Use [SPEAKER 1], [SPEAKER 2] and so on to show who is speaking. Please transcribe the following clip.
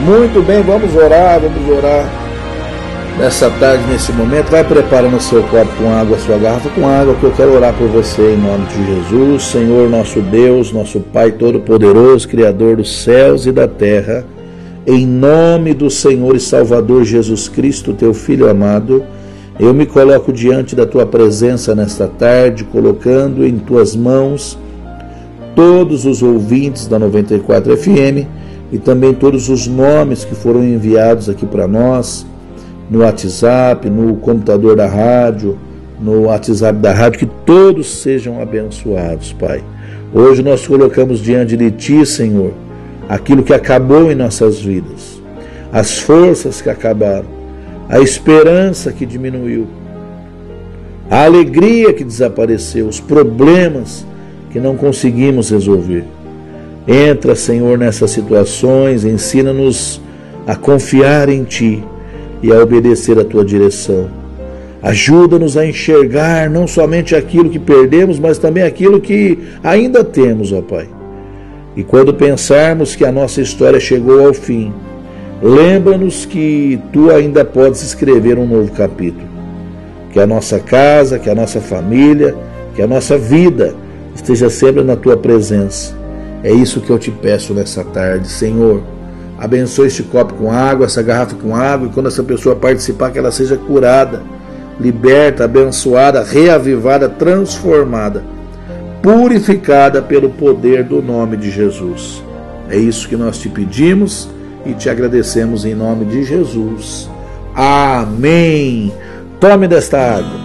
[SPEAKER 1] Muito bem, vamos orar nessa tarde, nesse momento. Vai preparando o seu copo com água, a sua garrafa com água, que eu quero orar por você em nome de Jesus. Senhor, nosso Deus, nosso Pai Todo-Poderoso, Criador dos céus e da terra, em nome do Senhor e Salvador Jesus Cristo, teu Filho amado, eu me coloco diante da tua presença nesta tarde, colocando em tuas mãos todos os ouvintes da 94 FM e também todos os nomes que foram enviados aqui para nós, no WhatsApp, no computador da rádio, no WhatsApp da rádio, que todos sejam abençoados, Pai. Hoje nós colocamos diante de Ti, Senhor, aquilo que acabou em nossas vidas, as forças que acabaram, a esperança que diminuiu, a alegria que desapareceu, os problemas que não conseguimos resolver. Entra, Senhor, nessas situações, ensina-nos a confiar em Ti e a obedecer a Tua direção. Ajuda-nos a enxergar não somente aquilo que perdemos, mas também aquilo que ainda temos, ó Pai. E quando pensarmos que a nossa história chegou ao fim, lembra-nos que Tu ainda podes escrever um novo capítulo. Que a nossa casa, que a nossa família, que a nossa vida esteja sempre na Tua presença. É isso que eu te peço nessa tarde, Senhor. Abençoe este copo com água, essa garrafa com água, e quando essa pessoa participar, que ela seja curada, liberta, abençoada, reavivada, transformada, purificada pelo poder do nome de Jesus. É isso que nós te pedimos e te agradecemos em nome de Jesus. Amém. Tome desta água.